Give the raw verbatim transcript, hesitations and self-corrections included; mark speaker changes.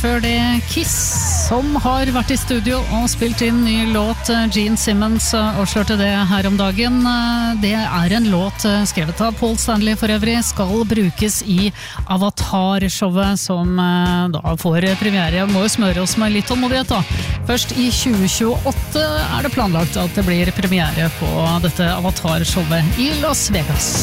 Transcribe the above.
Speaker 1: før det Kiss, som har vært i studio og spilt inn ny låt. Gene Simmons avslørte det her om dagen. Det er en låt skrevet av Paul Stanley for øvrig, skal brukes i Avatar-showet, som da får premiere. Må jo smøre oss med litt tålmodighet da. Først i tjue tjueåtte er det planlagt at det blir premiere på dette Avatar-showet i Las Vegas.